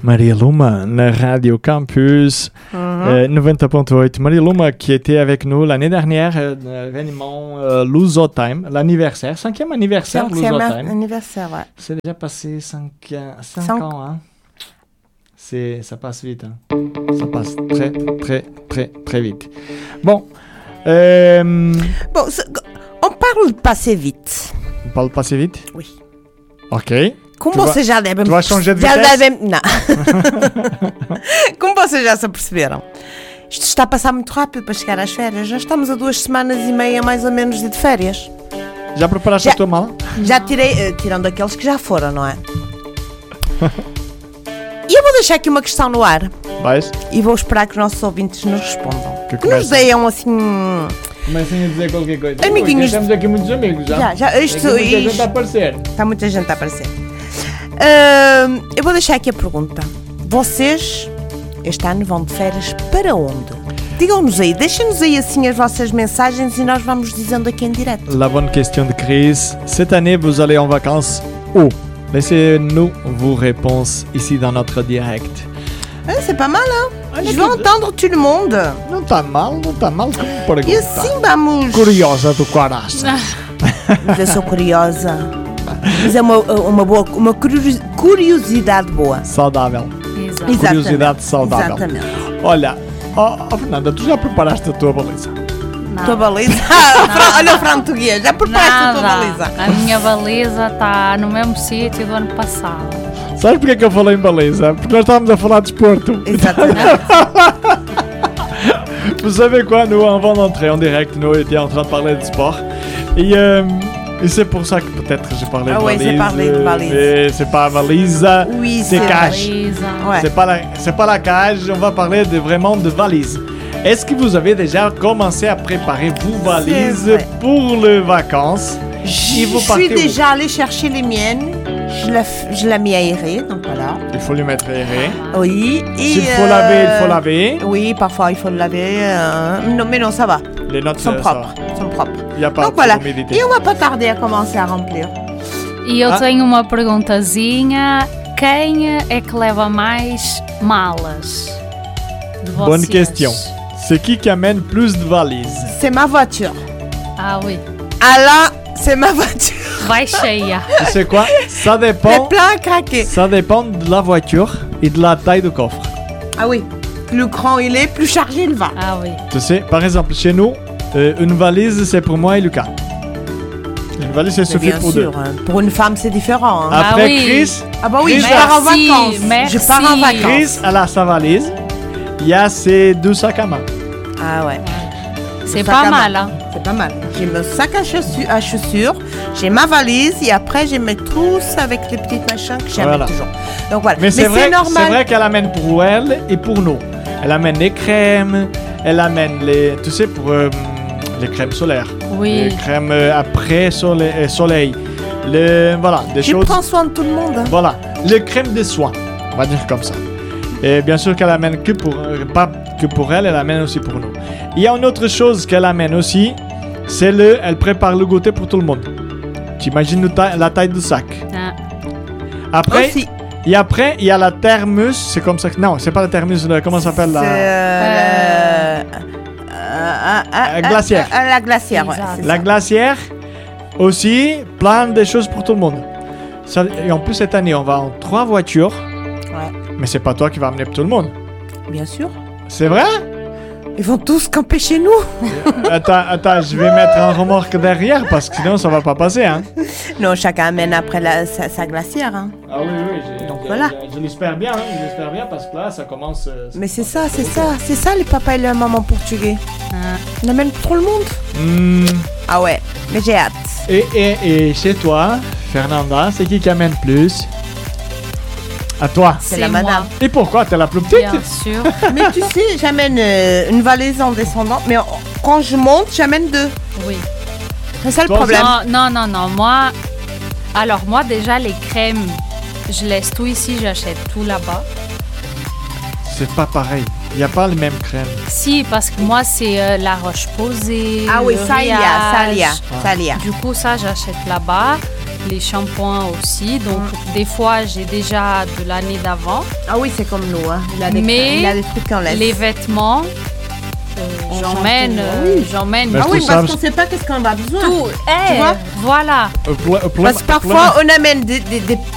Maria Luma, na Radio Campus 90.8. Maria Luma qui était avec nous l'année dernière à l'événement Luso Time, l'anniversaire, 5e anniversaire Luso Time. Anniversaire, ouais. C'est déjà passé 5 ans. Hein. Ça passe vite. Hein. Ça passe très, très, très, très vite. Bon. Bon, on parle de passer vite. On parle de passer vite? Oui. Ok. Como vocês já devem... Tu vas changer de vitesse? Não. Como vocês já se aperceberam, isto está a passar muito rápido para chegar às férias. Já estamos a 2 semanas e meia, mais ou menos, de férias. Já preparaste a tua mala? Já tirei, tirando aqueles que já foram, não é? E eu vou deixar aqui uma questão no ar. Vais? E vou esperar que os nossos ouvintes nos respondam. Que nos deem assim... Comecem a dizer qualquer coisa. Amiguinhos. Temos aqui muitos amigos, já. Já. Isto, muita gente a aparecer. Está muita gente a aparecer. Eu vou deixar aqui a pergunta. Vocês, este ano, vão de férias para onde? Digam-nos aí, deixem-nos aí assim as vossas mensagens e nós vamos dizendo aqui em direto. La bonne question de Chris. Cette année, vous allez en vacances où? Laissez-nous vos réponses ici dans notre direct. C'est pas mal, hein? Je vais entendre tout le monde. Não está mal como pergunta. E assim vamos... Curiosa do coração. Mas eu sou curiosa. Mas é uma curiosidade boa. Saudável. Exatamente. Curiosidade saudável. Exatamente. Olha, Fernanda, tu já preparaste a tua baliza? Não. Tua baliza? Olha o frantuguês, já preparaste a tua baliza? A minha baliza está no mesmo sítio do ano passado. Sabes porque é que eu falei em baliza? Porque nós estávamos a falar de desporto. Exatamente. Vous savez quoi, nous, avant d'entrer en direct, nous étions en train de parler de sport. Et c'est pour ça que peut-être j'ai parlé de valise. Oui, j'ai parlé de valise. Mais c'est pas valise, oui, c'est cage. Ouais. C'est pas la cage, on va parler vraiment de valise. Est-ce que vous avez déjà commencé à préparer vos valises pour les vacances? Je suis déjà allée chercher les miennes. Je l'ai mis aérée, donc voilà. Il faut les mettre aérées. Oui. S'il faut laver, il faut laver. Oui, parfois il faut le laver. Non, mais non, ça va. Les notes sont propres. Il n'y a pas donc voilà. Et on va pas tarder à commencer à remplir. E eu tenho uma perguntazinha. Quem é que leva mais malas de vocês? Bonne question. C'est qui amène plus de valises? C'est ma voiture. Ah oui. Ah là, c'est ma voiture. Vai cheia. Tu sais quoi? Ça dépend. C'est plein à craquer. Ça dépend de la voiture et de la taille du coffre. Ah oui. Plus grand il est, plus chargé il va. Ah oui. Tu sais, par exemple, chez nous, une valise c'est pour moi et Lucas. Une valise c'est suffit pour sûr, deux. Hein. Pour une femme c'est différent. Hein. Après oui. Chris. Ah bah oui, Chris, je pars en vacances. Merci. Je pars en vacances. Chris, elle a sa valise. Il y a ses 2 sacs à main. Ah ouais. C'est pas mal, hein. C'est pas mal. J'ai mon sac à chaussures, j'ai ma valise et après j'ai mes trousses avec les petits machins que j'aime toujours. Donc voilà. Mais c'est normal. C'est vrai qu'elle amène pour elle et pour nous. Elle amène les crèmes, elle amène les, tu sais, pour les crèmes solaires. Oui. Les crèmes après soleil. Voilà, des choses. Je prends soin de tout le monde. Hein. Voilà, les crèmes de soins, on va dire comme ça. Et bien sûr qu'elle amène pas que pour elle, elle amène aussi pour nous. Il y a une autre chose qu'elle amène aussi, c'est elle prépare le goûter pour tout le monde. Tu imagines la taille du sac. Ah. Après, aussi. Et après, il y a la thermos, c'est comme ça que... Non, c'est pas la thermos, comment ça s'appelle la glacière. La glacière, ouais. La glacière, aussi, plein de choses pour tout le monde. Ça, et en plus, cette année, on va en 3 voitures. Ouais. Mais c'est pas toi qui vas amener tout le monde. Bien sûr. C'est vrai? Ils vont tous camper chez nous. Attends, je vais mettre un remorque derrière parce que sinon ça va pas passer, hein. Non, chacun amène après sa glacière, hein. Ah oui. Donc voilà. Je l'espère bien, parce que là, ça commence... Mais c'est ça, les papas et les mamans portugais. On amène trop le monde. Ah ouais, mais j'ai hâte. Et chez toi, Fernanda, c'est qui amène plus? À toi. C'est la madame. Et pourquoi? T'es la plus petite? Bien sûr. Mais tu sais, j'amène une valise en descendant, mais quand je monte, j'amène 2. Oui. C'est ça le problème. Non. Moi, déjà, les crèmes, je laisse tout ici, j'achète tout là-bas. C'est pas pareil. Il n'y a pas les mêmes crèmes. Si, parce que moi, c'est la Roche-Posay. Ah oui, ça il y a. Du coup, ça, j'achète là-bas. les shampoings aussi. Donc, des fois, j'ai déjà de l'année d'avant. Ah oui, c'est comme nous. Hein. Il a des trucs en laisse. Les vêtements, j'emmène. Mais Ah oui, tout parce ça, qu'on ne sait pas qu'est-ce qu'on a besoin. Tout. Tu vois? Voilà. Parce que parfois, on amène des